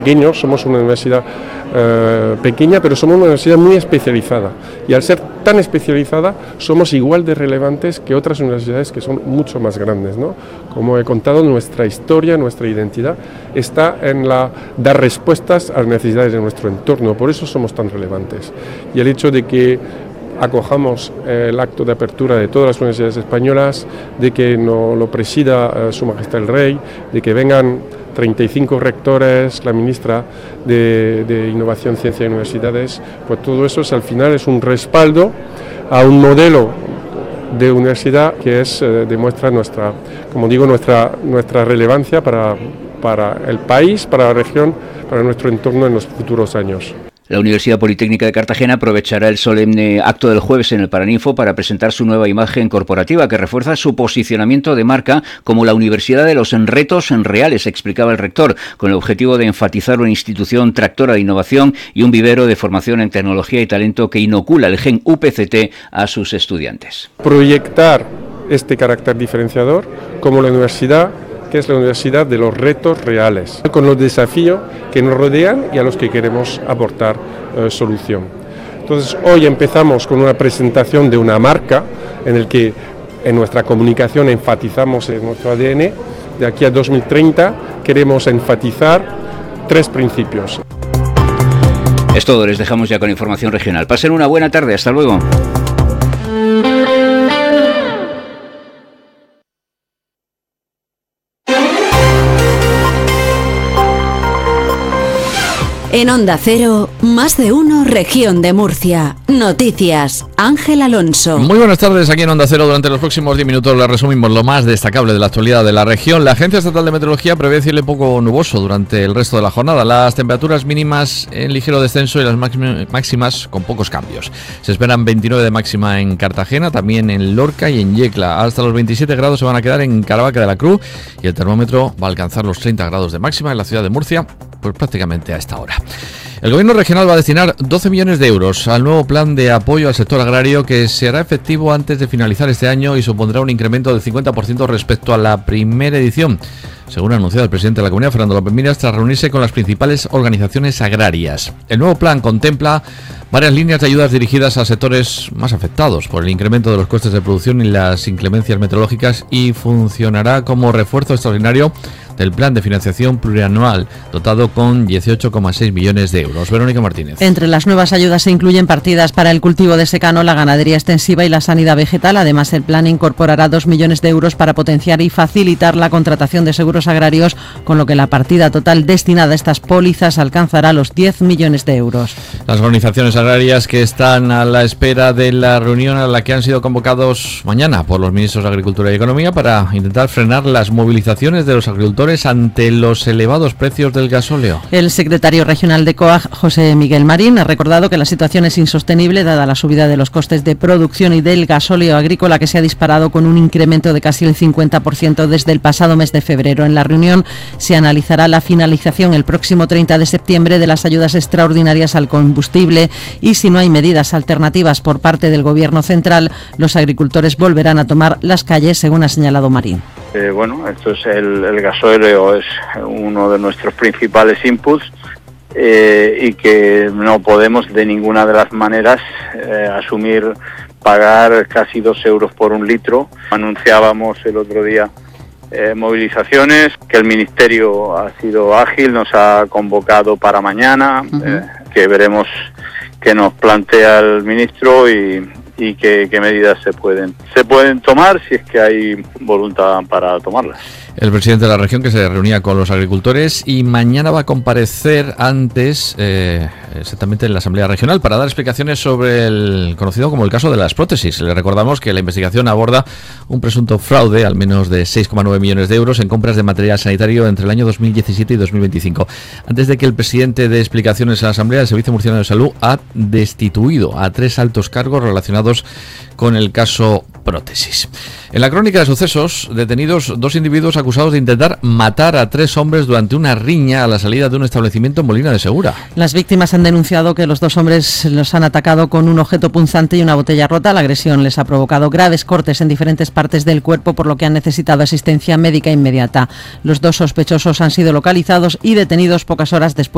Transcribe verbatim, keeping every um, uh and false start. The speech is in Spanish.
Pequeños, somos una universidad eh, pequeña, pero somos una universidad muy especializada, y al ser tan especializada somos igual de relevantes que otras universidades que son mucho más grandes, ¿no? Como he contado, nuestra historia, nuestra identidad está en la dar respuestas a las necesidades de nuestro entorno, por eso somos tan relevantes. Y el hecho de que acojamos el acto de apertura de todas las universidades españolas, de que no lo presida uh, Su Majestad el Rey, de que vengan treinta y cinco rectores, la ministra de, de Innovación, Ciencia y Universidades, pues todo eso es, al final es un respaldo a un modelo de universidad que es eh, demuestra nuestra, como digo, nuestra, nuestra relevancia para, para el país, para la región, para nuestro entorno en los futuros años. La Universidad Politécnica de Cartagena aprovechará el solemne acto del jueves en el Paraninfo para presentar su nueva imagen corporativa, que refuerza su posicionamiento de marca como la Universidad de los retos reales, explicaba el rector, con el objetivo de enfatizar una institución tractora de innovación y un vivero de formación en tecnología y talento que inocula el gen U P C T a sus estudiantes. Proyectar este carácter diferenciador como la universidad que es la universidad de los retos reales, con los desafíos que nos rodean y a los que queremos aportar eh, solución. Entonces, hoy empezamos con una presentación de una marca en el que en nuestra comunicación enfatizamos en nuestro A D N. De aquí a dos mil treinta queremos enfatizar tres principios. Es todo, les dejamos ya con información regional. Pasen una buena tarde, hasta luego. En Onda Cero, más de uno, región de Murcia. Noticias, Ángel Alonso. Muy buenas tardes, aquí en Onda Cero. Durante los próximos diez minutos les resumimos lo más destacable de la actualidad de la región. La Agencia Estatal de Meteorología prevé cielo poco nuboso durante el resto de la jornada. Las temperaturas mínimas en ligero descenso y las máximas con pocos cambios. Se esperan veintinueve de máxima en Cartagena, también en Lorca y en Yecla. Hasta los veintisiete grados se van a quedar en Caravaca de la Cruz y el termómetro va a alcanzar los treinta grados de máxima en la ciudad de Murcia, pues prácticamente a esta hora. El Gobierno regional va a destinar doce millones de euros al nuevo plan de apoyo al sector agrario, que será efectivo antes de finalizar este año y supondrá un incremento del cincuenta por ciento respecto a la primera edición, según ha anunciado el presidente de la Comunidad, Fernando López Miras, tras reunirse con las principales organizaciones agrarias. El nuevo plan contempla varias líneas de ayudas dirigidas a sectores más afectados por el incremento de los costes de producción y las inclemencias meteorológicas, y funcionará como refuerzo extraordinario del plan de financiación plurianual, dotado con dieciocho coma seis millones de euros. Verónica Martínez. Entre las nuevas ayudas se incluyen partidas para el cultivo de secano, la ganadería extensiva y la sanidad vegetal. Además, el plan incorporará dos millones de euros para potenciar y facilitar la contratación de seguros agrarios, con lo que la partida total destinada a estas pólizas alcanzará los diez millones de euros. Las organizaciones agrarias que están a la espera de la reunión a la que han sido convocados mañana por los ministros de Agricultura y Economía para intentar frenar las movilizaciones de los agricultores ante los elevados precios del gasóleo. El secretario regional de COAG, José Miguel Marín, ha recordado que la situación es insostenible dada la subida de los costes de producción y del gasóleo agrícola, que se ha disparado con un incremento de casi el cincuenta por ciento desde el pasado mes de febrero. En la reunión se analizará la finalización el próximo treinta de septiembre de las ayudas extraordinarias al combustible, y si no hay medidas alternativas por parte del Gobierno central, los agricultores volverán a tomar las calles, según ha señalado Marín. Eh, bueno, esto es el, el gasóleo es uno de nuestros principales inputs eh, y que no podemos de ninguna de las maneras eh, asumir pagar casi dos euros por un litro. Anunciábamos el otro día eh, movilizaciones, que el Ministerio ha sido ágil, nos ha convocado para mañana, uh-huh. eh, que veremos qué nos plantea el ministro y y qué, qué medidas se pueden se pueden tomar si es que hay voluntad para tomarlas. El presidente de la región, que se reunía con los agricultores, y mañana va a comparecer antes, eh, exactamente en la Asamblea Regional, para dar explicaciones sobre el conocido como el caso de las prótesis. Le recordamos que la investigación aborda un presunto fraude, al menos de seis coma nueve millones de euros, en compras de material sanitario entre el año dos mil diecisiete y dos mil veinticinco. Antes de que el presidente dé explicaciones a la Asamblea, el Servicio Murciano de Salud ha destituido a tres altos cargos relacionados con el caso prótesis. En la crónica de sucesos, detenidos dos individuos acusados de intentar matar a tres hombres durante una riña a la salida de un establecimiento en Molina de Segura. Las víctimas han denunciado que los dos hombres los han atacado con un objeto punzante y una botella rota. La agresión les ha provocado graves cortes en diferentes partes del cuerpo, por lo que han necesitado asistencia médica inmediata. Los dos sospechosos han sido localizados y detenidos pocas horas después